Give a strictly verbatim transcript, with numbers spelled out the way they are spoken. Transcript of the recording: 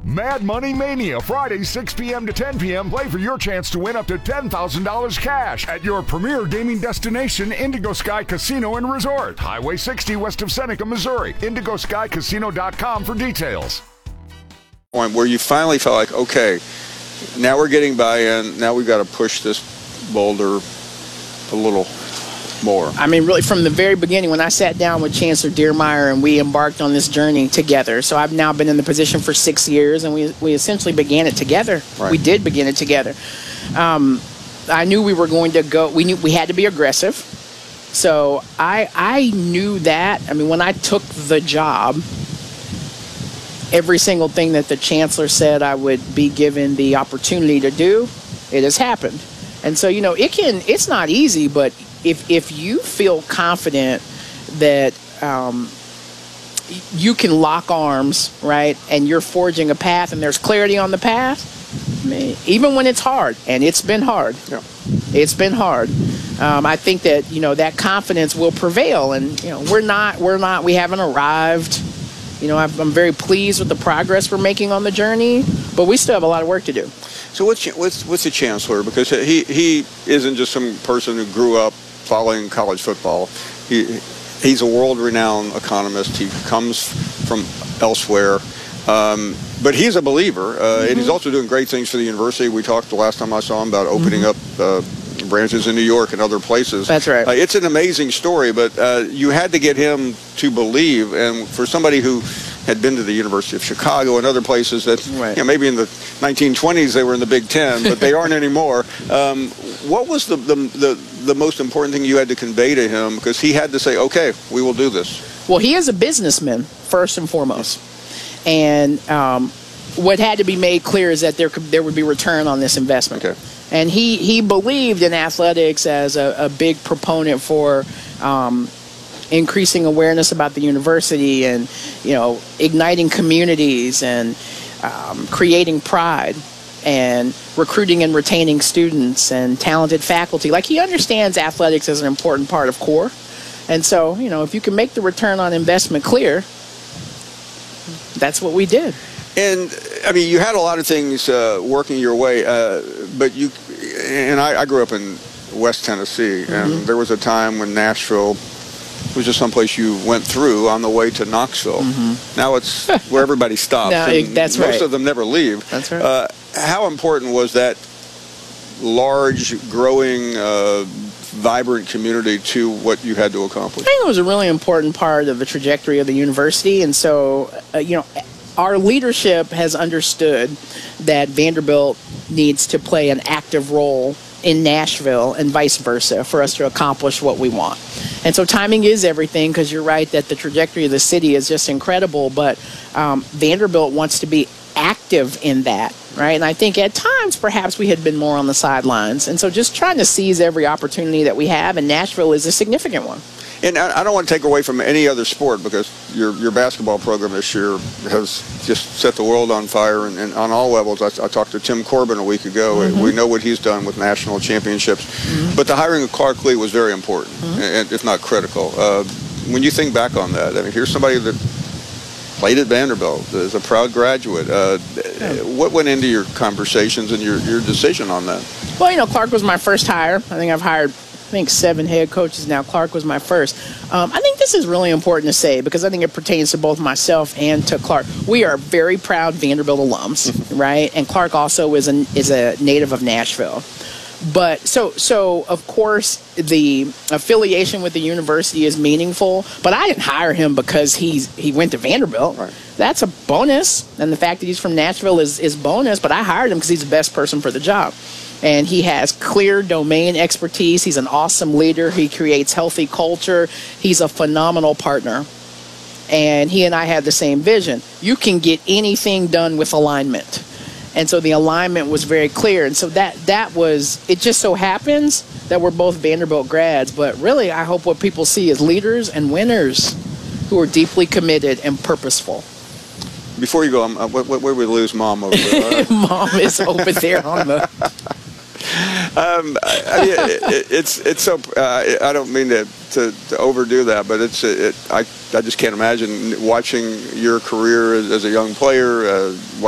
Mad Money Mania, Friday, six p.m. to ten p.m. Play for your chance to win up to ten thousand dollars cash at your premier gaming destination, Indigo Sky Casino and Resort. Highway sixty west of Seneca, Missouri. indigo sky casino dot com for details. Point where you finally felt like, okay, now we're getting buy-in. Now we've got to push this boulder a little more. I mean, really, from the very beginning, when I sat down with Chancellor Dearmeyer and we embarked on this journey together. So I've now been in the position for six years, and we we essentially began it together. Right. We did begin it together. Um, I knew we were going to go. We knew we had to be aggressive. So I I knew that. I mean, when I took the job, every single thing that the chancellor said I would be given the opportunity to do, it has happened. And so, you know, it can. It's not easy, but if if you feel confident that um, you can lock arms, right, and you're forging a path, and there's clarity on the path, I mean, even when it's hard, and it's been hard, yeah. it's been hard. Um, I think that you know that confidence will prevail, and you know we're not we're not we haven't arrived. You know, I'm very pleased with the progress we're making on the journey, but we still have a lot of work to do. So what's what's what's the chancellor? Because he he isn't just some person who grew up following college football. He he's a world-renowned economist. He comes from elsewhere, um, but he's a believer, uh, mm-hmm. and he's also doing great things for the university. We talked the last time I saw him about opening mm-hmm. up uh, branches in New York and other places. That's right. Uh, it's an amazing story, but uh, you had to get him to believe, and for somebody who had been to the University of Chicago and other places that, right. you know, maybe in the nineteen twenties they were in the Big Ten, but they aren't anymore. Um, what was the, the the the most important thing you had to convey to him? Because he had to say, okay, we will do this. Well, he is a businessman, first and foremost. And um, what had to be made clear is that there could, there would be return on this investment. Okay. And he, he believed in athletics as a, a big proponent for um, increasing awareness about the university and, you know, igniting communities and um, creating pride and recruiting and retaining students and talented faculty. Like, he understands athletics as an important part of core. And so, you know, if you can make the return on investment clear, that's what we did. And, I mean, you had a lot of things uh, working your way, uh, but you, and I, I grew up in West Tennessee, and mm-hmm. there was a time when Nashville was just someplace you went through on the way to Knoxville. Mm-hmm. Now it's where everybody stops. No, and that's most right. Most of them never leave. That's right. Uh, how important was that large, growing, uh, vibrant community to what you had to accomplish? I think it was a really important part of the trajectory of the university. And so, uh, you know, our leadership has understood that Vanderbilt needs to play an active role in Nashville and vice versa for us to accomplish what we want. And so timing is everything, because you're right that the trajectory of the city is just incredible, but um, Vanderbilt wants to be active in that, right? And I think at times perhaps we had been more on the sidelines. And so just trying to seize every opportunity that we have, and Nashville is a significant one. And I don't want to take away from any other sport, because your your basketball program this year has just set the world on fire, and, and on all levels. I, I talked to Tim Corbin a week ago. Mm-hmm. We know what he's done with national championships. Mm-hmm. But the hiring of Clark Lee was very important, mm-hmm. and, if not critical. Uh, when you think back on that, I mean, here's somebody that played at Vanderbilt, is a proud graduate. Uh, yeah. What went into your conversations and your, your decision on that? Well, you know, Clark was my first hire. I think I've hired I think seven head coaches now. Clark was my first. Um, I think this is really important to say, because I think it pertains to both myself and to Clark. We are very proud Vanderbilt alums, right? And Clark also is a, is a native of Nashville. But so, so of course, the affiliation with the university is meaningful, but I didn't hire him because he's he went to Vanderbilt. Right. That's a bonus. And the fact that he's from Nashville is, is bonus, but I hired him because he's the best person for the job. And he has clear domain expertise. He's an awesome leader. He creates healthy culture. He's a phenomenal partner. And he and I had the same vision. You can get anything done with alignment. And so the alignment was very clear. And so that that was, it just so happens that we're both Vanderbilt grads. But really, I hope what people see is leaders and winners who are deeply committed and purposeful. Before you go, um, uh, where, where we lose Mom over there? Mom is over there on the... Um, I, I mean, it, it's it's so. Uh, I don't mean to, to, to overdo that, but it's it, I I just can't imagine watching your career as, as a young player, uh,